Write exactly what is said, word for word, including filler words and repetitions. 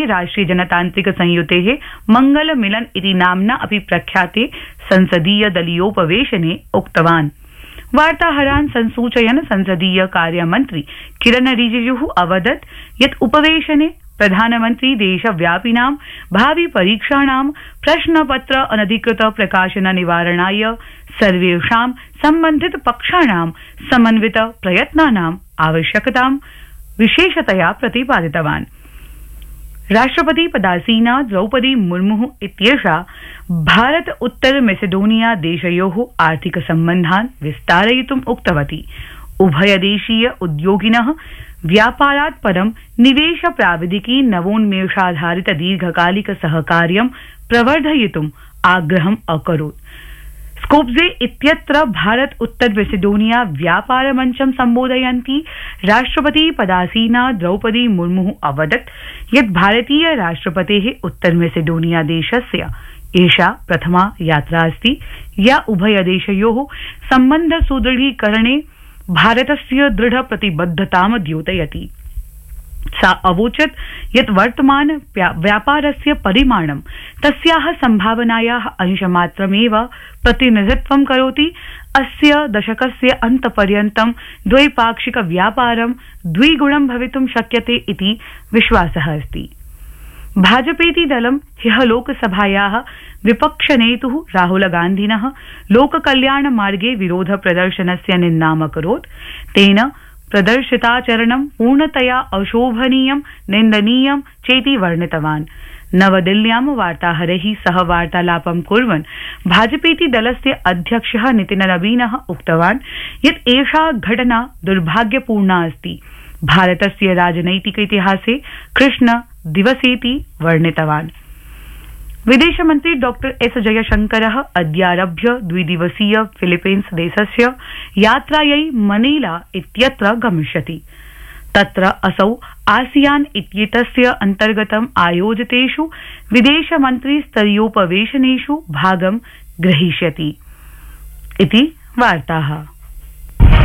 राष्ट्रिय जनतान्त्रिक संयुतेः मंगल मिलन इति नाम्ना अपि प्रख्याते संसदीय दलीयोपवेशने उक्तवान्। वार्ताहरान् संसूचयन् संसदीय कार्यमन्त्री किरण रिजिजुः अवदत् यत् उपवेशने प्रधानमन्त्री देशव्यापिनां भावि परीक्षाणां प्रश्नपत्र अनधिकृत प्रकाशन निवारणाय सर्वेषां सम्बन्धित पक्षाणां समन्वित प्रयत्नानाम् आवश्यकतां विशेषतया प्रतिपादितवान्। राष्ट्रपति पदासीना द्रौपदी मुर्मु इत्येषा भारत उत्तर मैसेडोनिया देशयोः आर्थिक सम्बन्धान् विस्तारयितुम् उक्तवती। उभयदेशीय उद्योगिनः व्यापारात् परं निवेश प्राविधिकी नवोन्मेषाधारित दीर्घकालिक सहकार्यं प्रवर्धयितुम् आग्रहम् अकरोत्। स्कोप्जे इत्यत्र भारत उत्तर मैसेडोनिया व्यापार मंचं सम्बोधयन्ती राष्ट्रपति पदासीना द्रौपदी मुर्मु अवदत् यत् भारतीय राष्ट्रपतेः उत्तर मैसेडोनिया देशस्य एषा प्रथमा यात्रा अस्ति या उभयदेशयोः सम्बन्ध सुदृढीकरणे भारतस्य दृढ़ प्रतिबद्धतां द्योतयति। सा अवोचत् यत् वर्तमान व्यापारस्य परिमाणं तस्याः संभावनायाः अंशमात्रमेव प्रतिनिधित्वं करोति। अस्य दशकस्य अन्तपर्यन्तं द्वैपाक्षिक व्यापारं द्विगुणं भवितुं शक्यते इति विश्वासः अस्ति। भाजपेति दलं ह्यः लोकसभायाः विपक्षनेतुः राहुल गान्धिनः लोककल्याण मार्गे विरोध प्रदर्शनस्य निन्दाम् अकरोत्। तेन प्रदर्शिताचरणं पूर्णतया अशोभनीयं निन्दनीयं चेति वर्णितवान्। नवदिल्ल्यां वार्ताहरैः सह वार्तालापं कुर्वन् भाजपेति दलस्य अध्यक्षः नितिन नवीनः उक्तवान् यत् एषा घटना दुर्भाग्यपूर्णा अस्ति। भारतस्य राजनैतिक इतिहासे कृष्ण दिवसेति वर्णितवान्। विदेशमन्त्री डॉक्टर एस जयशंकरः अद्यारभ्य द्विदिवसीय फिलीपीन्स देशस्य यात्रायै मनीला इत्यत्र गमिष्यति। तत्र असौ आसियान इत्येतस्य अन्तर्गतम् आयोजितेषु विदेशमन्त्री स्तरीयोपवेशनेषु भागं ग्रहीष्यति इति वार्ताः।